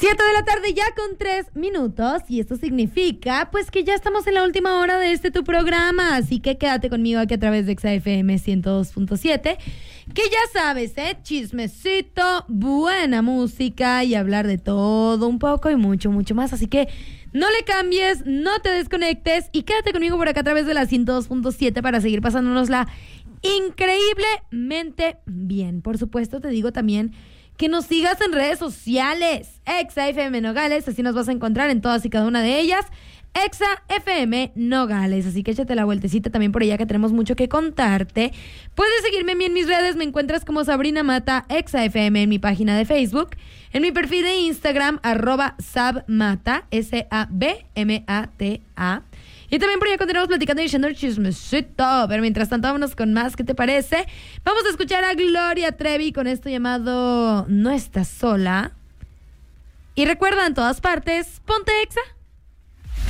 7 de la tarde ya con 3 minutos y esto significa pues que ya estamos en la última hora de tu programa, así que quédate conmigo aquí a través de XFM 102.7, que ya sabes, chismecito, buena música y hablar de todo un poco y mucho, mucho más, así que no le cambies, no te desconectes y quédate conmigo por acá a través de la 102.7 para seguir pasándonosla increíblemente bien. Por supuesto te digo también que nos sigas en redes sociales, XFM Nogales, así nos vas a encontrar en todas y cada una de ellas, XFM Nogales, así que échate la vueltecita también por allá que tenemos mucho que contarte. Puedes seguirme a mí en mis redes, me encuentras como Sabrina Mata, XFM en mi página de Facebook, en mi perfil de Instagram, @sabmata, SABMATA. Y también por allá continuamos platicando y diciendo el chismecito. Pero mientras tanto, vámonos con más. ¿Qué te parece? Vamos a escuchar a Gloria Trevi con esto llamado No Estás Sola. Y recuerda, en todas partes, ponte Exa.